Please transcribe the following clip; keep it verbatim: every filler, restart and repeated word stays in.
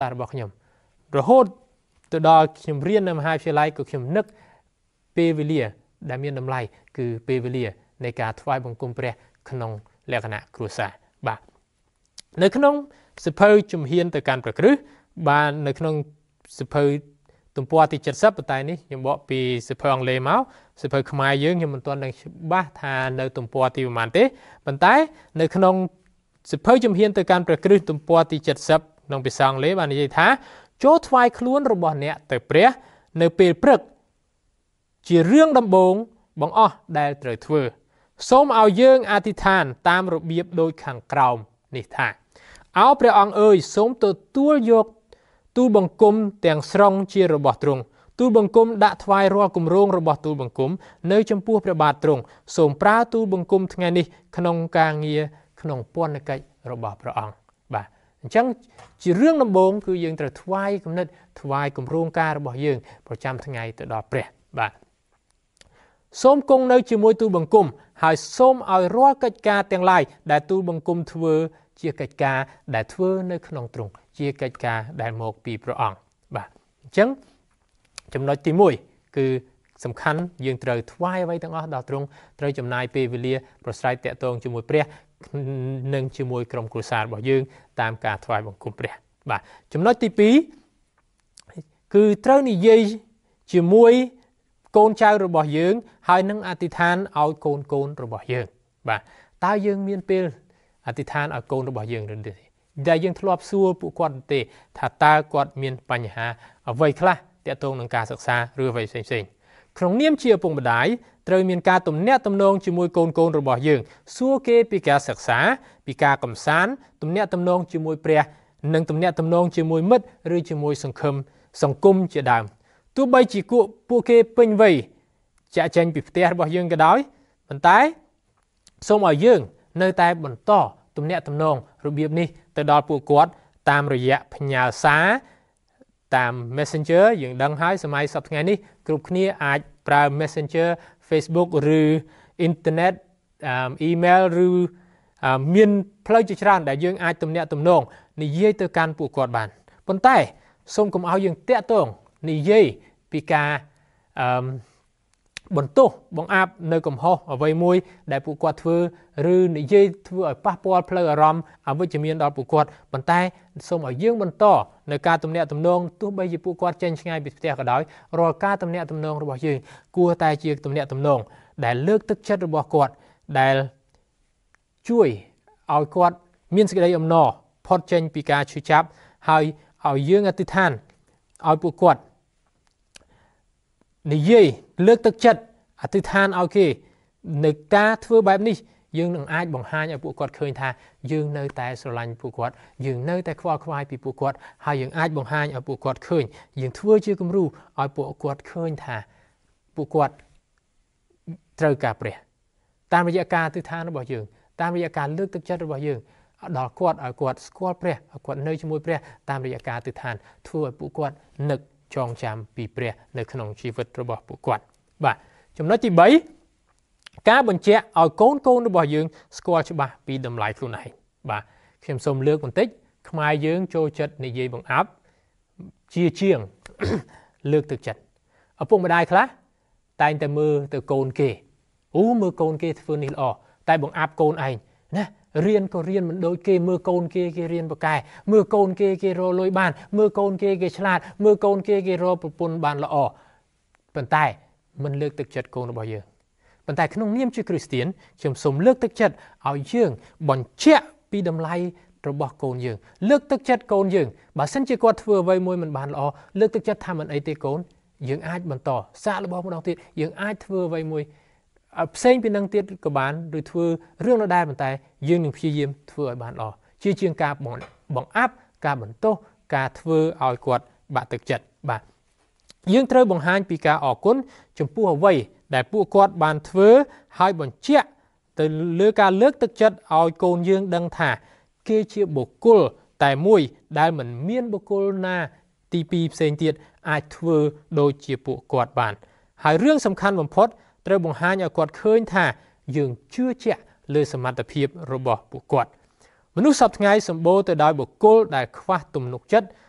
តារបស់ខ្ញុំរហូតទៅដល់ខ្ញុំរៀននៅមហាវិទ្យាល័យក៏ខ្ញុំនឹកពេលវេលាដែលមានតម្លៃគឺពេលវេលានៃការថ្វាយបង្គំព្រះក្នុងលក្ខណៈគ្រួសារបាទនៅក្នុងសិភៅជំហានទៅកាន់ប្រគ្រឹះបាននៅក្នុងសិភៅទំព័រទី칠십ប៉ុន្តែនេះខ្ញុំបកពីសិភៅអង់គ្លេសមកសិភៅខ្មែរយើងខ្ញុំមិនទាន់ដឹងច្បាស់ថានៅទំព័រទីប្រហែលទេប៉ុន្តែនៅក្នុងសិភៅជំហានទៅកាន់ប្រគ្រឹះទំព័រទី칠십ក្នុងភាសាអង់គ្លេសបាននិយាយថាចូលថ្វាយខ្លួនរបស់អ្នកទៅព្រះនៅពេលព្រឹកជារឿងដំបូងបង្អស់ដែលត្រូវធ្វើសូមឲ្យយើងអធិដ្ឋានតាមរបៀបដូចខាងក្រោមនេះថាអោព្រះអង្គអើយសូមទទួលយកទូលបង្គំទាំងស្រុងជារបស់ទ្រង់ទូលបង្គំដាក់ថ្វាយរាល់គម្រោងរបស់ទូលបង្គំនៅចំពោះព្រះបាទទ្រង់សូមប្រើទូលបង្គំថ្ងៃនេះក្នុងការងារក្នុងពន្ធកិច្ចរបស់ព្រះអង្គបាទអញ្ចឹងជារឿងដំបូងគឺយើងត្រូវថ្វាយគំនិតថ្វាយគម្រោងការរបស់យើងប្រចាំថ្ងៃទៅដល់ព្រះបាទសូមគង់នៅជាមួយទូលបង្គំហើយសូមឲ្យរាល់កិច្ចការទាំងឡាយដែលទូលបង្គំធ្វើជាកិច្ចការដែលធ្វើនៅក្នុងទ្រង់ជាកិច្ចការដែលមកពីព្រះអង្គបាទអញ្ចឹងចំណុចទីមួយគឺសំខាន់យើងត្រូវថ្វាយអ្វីទាំងអស់ដល់ទ្រង់ត្រូវចំណាយពេលវេលាប្រស្រ័យតាក់ទងជាមួយព្រះនិងជាមួយក្រុមគ្រួសាររបស់យើងតាមការថ្វាយបង្គំព្រះបាទចំណុចទីពីរគឺត្រូវនិយាយជាមួយកូនចៅរបស់យើងហើយនឹងអធិដ្ឋានឲ្យកូនកូនរបស់យើងបាទតើយើងមានពេលអធិដ្ឋានឲ្យកូនរបស់យើងឬទេដែលយើងធ្លាប់សួរពួកគាត់ទេថាតើគាត់មានបញ្ហាអ្វីខ្លះទាក់ទងនឹងការសិក្សាឬអ្វីផ្សេងៗក្នុងនាមជាឪពុកម្ដាយត្រូវមានការទំនាក់ទំនងជាមួយកូនកូនរបស់យើងសួរគេពីការសិក្សាពីការកំសាន្តទំនាក់ទំនងជាមួយព្រះនិងទំនាក់ទំនងជាមួយមិត្តឬជាមួយសង្គមសង្គមជាដើមទោះបីជាពួកគេពេញវ័យចាក់ចែងពីផ្ទះរបស់យើងក៏ដោយប៉ុន្តែសូមឲ្យយើងនៅតែបន្តទំនាក់ទំនងរបៀបនេះទៅដល់ពួកគាត់តាមរយៈផ្ញើសារតាម Messenger យើងដឹងហើយសម័យសប្តាហ៍ថ្ងៃនេះគ្រប់គ្នាអាចប្រើ Messenger Facebook ឬ Internet email ឬមានផ្លូវជាច្រើនដែលយើងអាចទំនាក់ទំនងនិយាយទៅកាន់ពួកគាត់បានប៉ុន្តែសូមកុំឲ្យយើងតាក់ទងនិយាយពីការអឺបន្ទោសបង្អាប់នៅកំហុសអ្វីមួយដែលពួកគាត់ធ្វើឬនិយាយធ្វើឲ្យប៉ះពាល់ផ្លូវអារម្មណ៍អវិជ្ជមានដល់ពួកគាត់ប៉ុន្តែសូមឲ្យយើងបន្តនៅការទំនាក់ទំនងទោះបីជាពួកគាត់ចេញឆ្ងាយពីផ្ទះក៏ដោយរាល់ការទំនាក់ទំនងរបស់យើងគួរតែជាទំនាក់ទំនងដែលលើកទឹកចិត្តរបស់គាត់ដែលជួយឲ្យគាត់មានសេចក្តីអំណរផុតចេញពីការឈឺចាប់ហើយឲ្យយើងអធិដ្ឋានឲ្យពួកគាត់និយាយលើកទឹកចិត្តអធិដ្ឋានឲ្យគេនៅការធ្វើបែបនេះយើងនឹងអាចបង្ហាញឲ្យពួកគាត់ឃើញថាយើងនៅតែស្រឡាញ់ពួកគាត់យើងនៅតែខ្វល់ខ្វាយពីពួកគាត់ហើយយើងអាចបង្ហាញឲ្យពួកគាត់ឃើញយើងធ្វើជាគំរូឲ្យពួកគាត់ឃើញថាពួកគាត់ត្រូវការព្រះតាមរយៈការអធិដ្ឋានរបស់យើងតាមរយៈការលើកទឹកចិត្តរបស់យើងដល់គាត់ឲ្យគាត់ស្គាល់ព្រះឲ្យគាត់នៅជាមួយព្រះតាមរយៈការអធិដ្ឋានធ្វើឲ្យពួកគាត់នឹកចងចាំពីព្រះនៅក្នុងជីវិតរបស់ពួកគាត់បាទចំណុចទីបីការបញ្ជាក់ឲ្យកូនកូនរបស់យើងស្គាល់ច្បាស់ពីតម្លៃខ្លួនឯងបាទខ្ញុំសូមលើកបន្តិចខ្មែរយើងចូលចិត្តនិយាយបង្អាប់ជាជាងលើកទឹកចិត្តឪពុកម្ដាយខ្លះតែងតែមើលទៅកូនគេអូមើលកូនគេធ្វើនេះល្អតែបង្អាប់កូនឯងណារៀនក៏រៀនមិនដូចគេមើលកូនគេគេរៀនបកែមើលកូនគេគេរកលុយបានមើលកូនគេគេឆ្លាតមើលកូនគេគេរកប្រពន្ធបានល្អប៉ុន្តែមិនលើកទឹកចិត្តកូនរបស់យើងប៉ុន្តែក្នុងនាមជាគ្រីស្ទានខ្ញុំសូមលើកទឹកចិត្តឲ្យយើងបញ្ជាក់ពីតម្លៃរបស់កូនយើងលើកទឹកចិត្តកូនយើងបើសិនជាគាត់ធ្វើអ្វីមួយមិនបានល្អលើកទឹកចិត្តថាមិនអីទេកូនយើងអាចបន្តសាកល្បងម្ដងទៀតយើងអាចធ្វើអ្វីមួយផ្សេងពីនឹងទៀតក៏បានឬធ្វើរឿងដដែលប៉ុន្តែយើងនឹងព្យាយាមធ្វើឲ្យបានល្អជាជាងការបង្អាប់ការបន្ទោសការធ្វើឲ្យគាត់បាក់ទឹកចិត្តបាទយើងត្រូវបង្ហាញពីការអរគុណចំពោះអ្វីដែលពួកគាត់បានធ្វើហើយបញ្ជាក់ទៅលើការលើកទឹកចិត្តឲ្យកូនយើងដឹងថាគេជាបុគ្គលតែមួយដែលមិនមានបុគ្គលណាទីពីរផ្សេងទៀតអាចធ្វើដូចជាពួកគាត់បានហើយរឿងសំខាន់បំផុតត្រូវបង្ហាញឲ្យគាត់ឃើញថាយើងជឿជាក់លើសមត្ថភាពរបស់ពួកគាត់មនុស្សសពថ្ងៃសម្បូរទៅដោយបុគ្គលដែលខ្វះទំនុកចិត្ត